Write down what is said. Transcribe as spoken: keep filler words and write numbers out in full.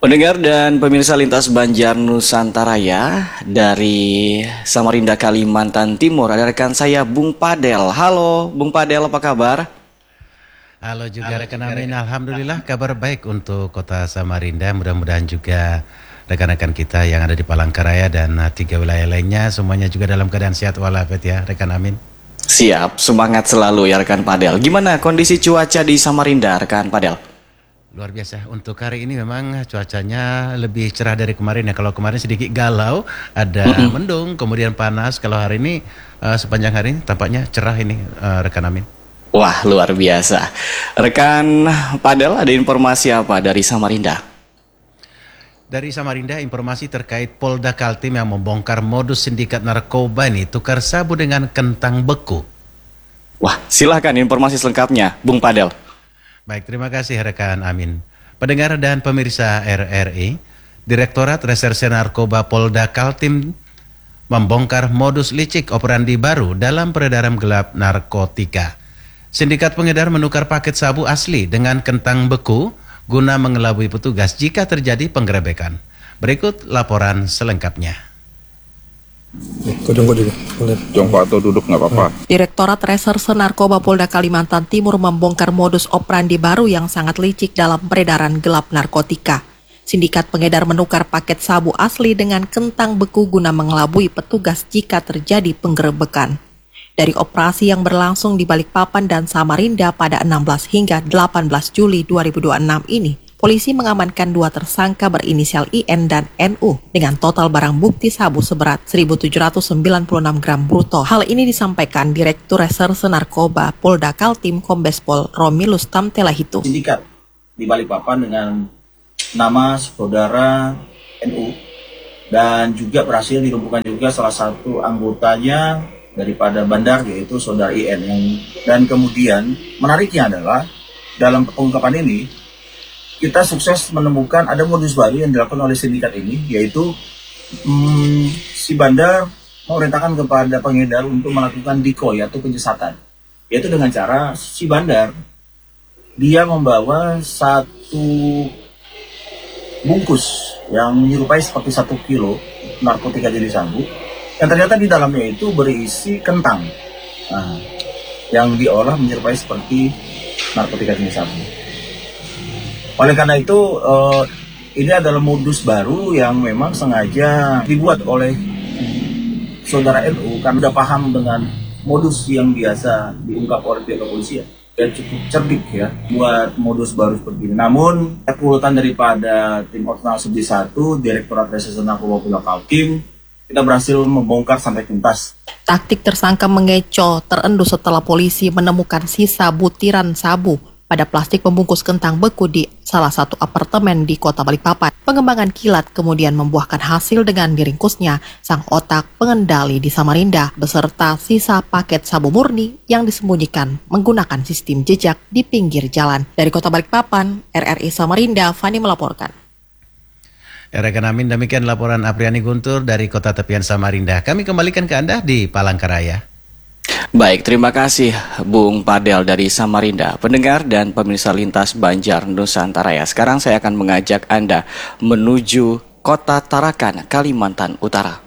Pendengar dan pemirsa lintas Banjar Nusantara ya, dari Samarinda, Kalimantan Timur, ada rekan saya Bung Padel. Halo Bung Padel, apa kabar? Halo juga Halo, rekan Amin, alhamdulillah kabar baik untuk kota Samarinda. Mudah-mudahan juga rekan-rekan kita yang ada di Palangkaraya dan uh, tiga wilayah lainnya semuanya juga dalam keadaan sehat walafiat ya rekan Amin. Siap, semangat selalu ya rekan Padel. Gimana kondisi cuaca di Samarinda rekan Padel? Luar biasa, untuk hari ini memang cuacanya lebih cerah dari kemarin ya. Kalau kemarin sedikit galau, ada mm-hmm. mendung, kemudian panas. Kalau hari ini uh, sepanjang hari ini tampaknya cerah ini uh, rekan Amin. Wah, luar biasa. Rekan Padel, ada informasi apa dari Samarinda? Dari Samarinda, informasi terkait Polda Kaltim yang membongkar modus sindikat narkoba ini tukar sabu dengan kentang beku. Wah, silahkan informasi selengkapnya, Bung Padel. Baik, terima kasih rekan Amin. Pendengar dan pemirsa R R I, Direktorat Reserse Narkoba Polda Kaltim membongkar modus licik operandi baru dalam peredaran gelap narkotika. Sindikat pengedar menukar paket sabu asli dengan kentang beku guna mengelabui petugas jika terjadi penggerebekan. Berikut laporan selengkapnya. Jongkok atau duduk nggak apa-apa. Direktorat Reserse Narkoba Polda Kalimantan Timur membongkar modus operandi baru yang sangat licik dalam peredaran gelap narkotika. Sindikat pengedar menukar paket sabu asli dengan kentang beku guna mengelabui petugas jika terjadi penggerebekan. Dari operasi yang berlangsung di Balikpapan dan Samarinda pada enam belas hingga delapan belas Juli dua ribu dua puluh enam ini, polisi mengamankan dua tersangka berinisial I N dan N U dengan total barang bukti sabu seberat seribu tujuh ratus sembilan puluh enam gram bruto. Hal ini disampaikan Direktur Reserse Narkoba Polda Kaltim Kombes Pol Romilus Tamtelahitu. Sindikat di Balikpapan dengan nama saudara N U dan juga berhasil dilumpuhkan juga salah satu anggotanya daripada bandar, yaitu saudara I N. Yang, dan kemudian menariknya adalah dalam pengungkapan ini kita sukses menemukan ada modus baru yang dilakukan oleh sindikat ini, yaitu hmm, si bandar memerintahkan kepada pengedar untuk melakukan decoy atau penyesatan, yaitu dengan cara si bandar dia membawa satu bungkus yang menyerupai seperti satu kilo narkotika jenis sabu, yang ternyata di dalamnya itu berisi kentang, nah, yang diolah menyerupai seperti narkotika jenis sabu. Oleh karena itu, uh, ini adalah modus baru yang memang sengaja dibuat oleh saudara N U karena sudah paham dengan modus yang biasa diungkap oleh pihak kepolisian. Ya cukup cerdik ya buat modus baru seperti ini. Namun, urutan daripada tim Operasional Subdit satu, Direktorat Reserse Narkoba Polda Kaltim, kita berhasil membongkar sampai tuntas. Taktik tersangka mengecoh terendus setelah polisi menemukan sisa butiran sabu pada plastik pembungkus kentang beku di salah satu apartemen di Kota Balikpapan. Pengembangan kilat kemudian membuahkan hasil dengan diringkusnya sang otak pengendali di Samarinda beserta sisa paket sabu murni yang disembunyikan menggunakan sistem jejak di pinggir jalan. Dari Kota Balikpapan, R R I Samarinda, Fani melaporkan. Rekan Amin, demikian laporan Apriani Guntur dari Kota Tepian Samarinda. Kami kembalikan ke Anda di Palangkaraya. Baik, terima kasih Bung Padel dari Samarinda. Pendengar dan pemirsa lintas Banjar Nusantara ya. Sekarang saya akan mengajak Anda menuju Kota Tarakan, Kalimantan Utara.